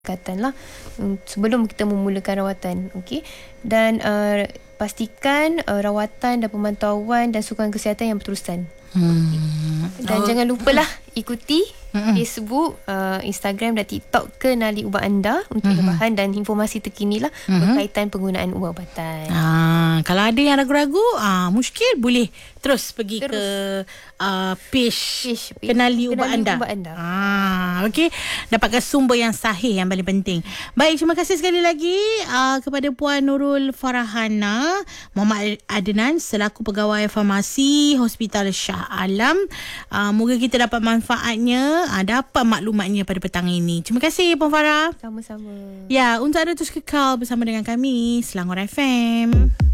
lah sebelum kita memulakan rawatan, okey. Dan pastikan rawatan dan pemantauan dan sokongan kesihatan yang berterusan. Dan jangan lupalah ikuti Facebook, Instagram dan TikTok Kenali Ubat Anda untuk bahan dan informasi terkini lah berkaitan penggunaan ubat-ubatan. Kalau ada yang ragu-ragu, muskil boleh terus pergi ke page Kenali Ubat Anda. Okey, dapatkan sumber yang sahih yang paling penting. Baik, terima kasih sekali lagi kepada Puan Nurul Farahana Muhammad Adnan selaku pegawai farmasi Hospital Shah Alam. Moga kita dapat manfaatnya, dapat maklumatnya pada petang ini. Terima kasih Puan Farah. Sama-sama. Ya, untuk anda terus kekal bersama dengan kami Selangor FM.